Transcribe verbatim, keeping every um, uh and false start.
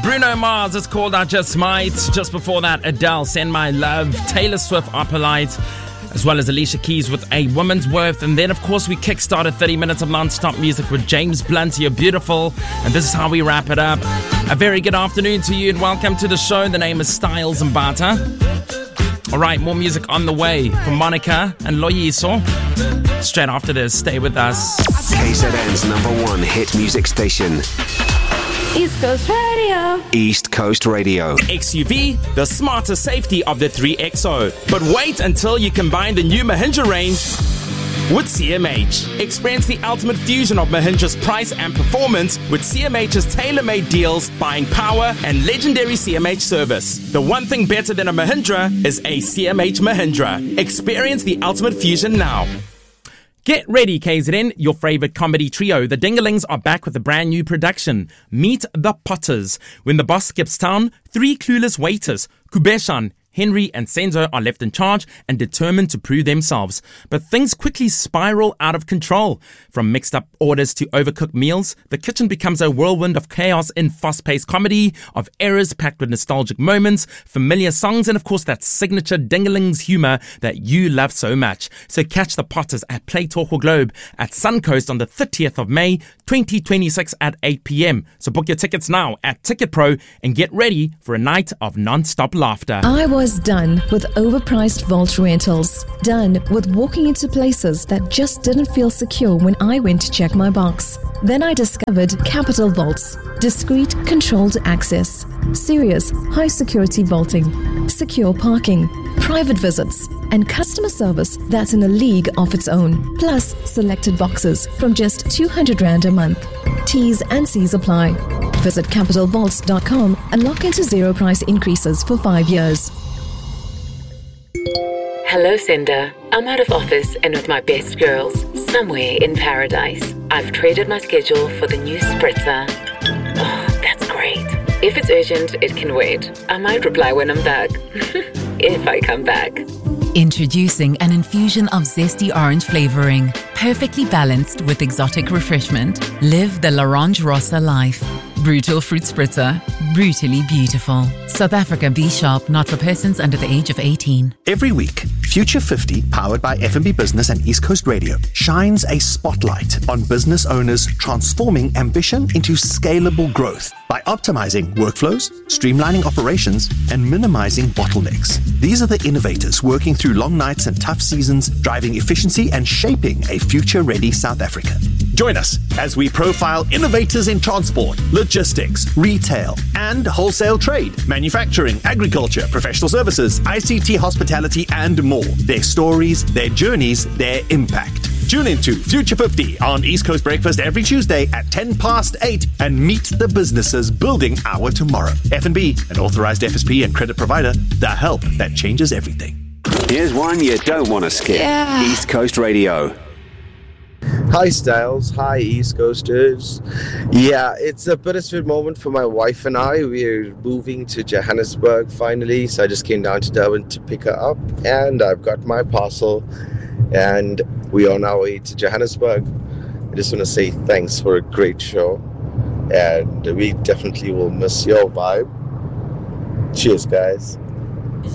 Bruno Mars, it's called I Just Might. Just before that, Adele, Send My Love. Taylor Swift, Opalite. As well as Alicia Keys with A Woman's Worth. And then, of course, we kickstarted thirty minutes of non-stop music with James Blunt, You're Beautiful. And this is how we wrap it up. A very good afternoon to you and welcome to the show. The name is Styles Mbata. All right, more music on the way from Monica and Loyiso. Straight after this, stay with us. K Z N's number one hit music station. East Coast Radio. East Coast Radio. X U V, the smarter safety of the three X O. But wait until you combine the new Mahindra range with C M H. Experience the ultimate fusion of Mahindra's price and performance with C M H's tailor-made deals, buying power, and legendary C M H service. The one thing better than a Mahindra is a C M H Mahindra. Experience the ultimate fusion now. Get ready, K Z N, your favorite comedy trio. The Dingalings are back with a brand new production. Meet the Potters. When the boss skips town, three clueless waiters, Kubeshan, Henry and Senzo, are left in charge and determined to prove themselves. But things quickly spiral out of control. From mixed up orders to overcooked meals, the kitchen becomes a whirlwind of chaos in fast-paced comedy, of errors packed with nostalgic moments, familiar songs, and of course that signature Dingalings humor that you love so much. So catch the Potters at Play Torquil Globe at Suncoast on the thirtieth of May, twenty twenty-six at eight p.m. So book your tickets now at Ticket Pro and get ready for a night of non-stop laughter. I was done with overpriced vault rentals. Done with walking into places that just didn't feel secure when I went to check my box. Then I discovered Capital Vaults. Discreet, controlled access. Serious, high security vaulting. Secure parking. Private visits. And customer service that's in a league of its own. Plus selected boxes from just two hundred rand a month. T's and C's apply. Visit capital vaults dot com and lock into zero price increases for five years. Hello, Cinder. I'm out of office and with my best girls, somewhere in paradise. I've traded my schedule for the new spritzer. Oh, that's great. If it's urgent, it can wait. I might reply when I'm back. If I come back. Introducing an infusion of zesty orange flavoring, perfectly balanced with exotic refreshment. Live the L'Orange Rossa life. Brutal fruit spritzer, brutally beautiful. South Africa B Sharp, not for persons under the age of eighteen. Every week, Future fifty, powered by F and B Business and East Coast Radio, shines a spotlight on business owners transforming ambition into scalable growth by optimizing workflows, streamlining operations, and minimizing bottlenecks. These are the innovators working through long nights and tough seasons, driving efficiency and shaping a future-ready South Africa. Join us as we profile innovators in transport, logistics, retail, and wholesale trade, manufacturing, agriculture, professional services, I C T, hospitality, and more. Their stories, their journeys, their impact. Tune into Future fifty on East Coast Breakfast every Tuesday at ten past eight and meet the businesses building our tomorrow. F and B, an authorized F S P and credit provider, the help that changes everything. Here's one you don't want to skip. Yeah. East Coast Radio. Hi Styles, hi East Coasters. Yeah, it's a bittersweet moment for my wife and I. We're moving to Johannesburg finally, so I just came down to Durban to pick her up, and I've got my parcel, and we are on our way to Johannesburg. I just want to say thanks for a great show, and we definitely will miss your vibe. Cheers, guys.